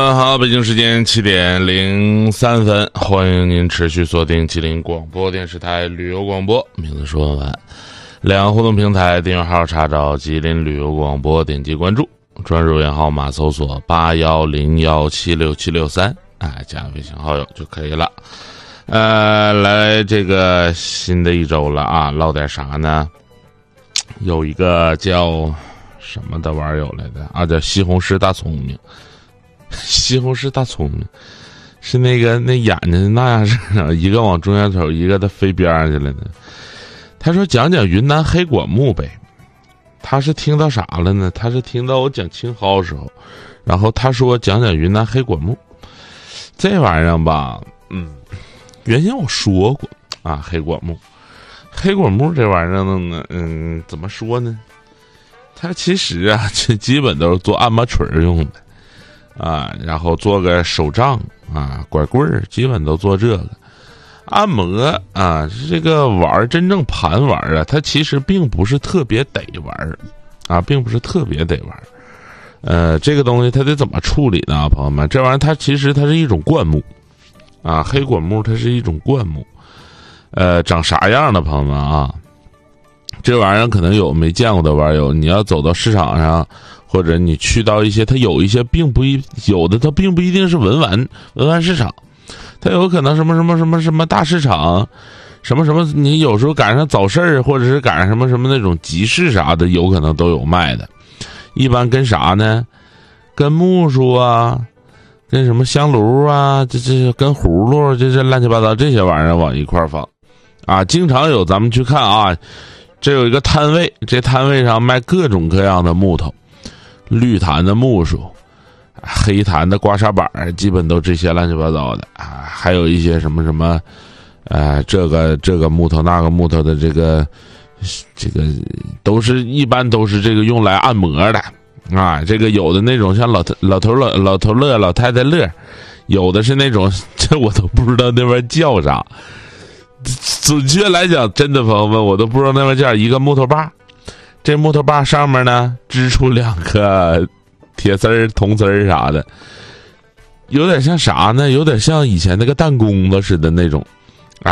好，北京时间7:03，欢迎您持续锁定吉林广播电视台旅游广播。名字说完，两个互动平台订阅号查找吉林旅游广播，点击关注，专属员号码搜索81017673，加微信好友就可以了。来这个新的一周了啊，唠点啥呢？有一个叫什么的玩意儿有来的啊，叫西红柿大聪明。西红柿大聪明是那眼睛那样式，一个往中间瞅，一个它飞边上去了呢。他说讲云南黑果木呗，他是听到啥了呢？他是听到我讲青蒿的时候，然后他说讲云南黑果木这玩意儿吧，原先我说过啊，黑果木这玩意儿呢，怎么说呢？它其实啊，这基本都是做按摩锤用的。然后做个手杖拐棍儿，基本都做这个按摩这个玩真正盘玩它其实并不是特别得玩并不是特别得玩这个东西它得怎么处理呢？朋友们，这玩意儿它其实是一种灌木黑果木它是一种灌木，长啥样的朋友们这玩意儿可能有没见过的玩意儿，你要走到市场上。或者你去到一些，它有一些它并不一定是文玩市场，它有可能什么大市场，什么你有时候赶上早市儿，或者是赶上什么那种集市啥的，有可能都有卖的。一般跟啥呢？跟木梳跟什么香炉这跟葫芦，这乱七八糟这些玩意儿往一块放经常有咱们去看这有一个摊位，这摊位上卖各种各样的木头。绿檀的木梳，黑檀的刮痧板，基本都这些乱七八糟的还有一些什么这个木头那个木头的这个一般都是这个用来按摩的这个有的那种像老头乐老太太乐，有的是那种这我都不知道那边叫啥，准确来讲，真的朋友们我都不知道那边叫一个木头把。这木头把上面呢支出2个铁丝儿、铜丝儿啥的，有点像啥呢？有点像以前那个弹弓子似的那种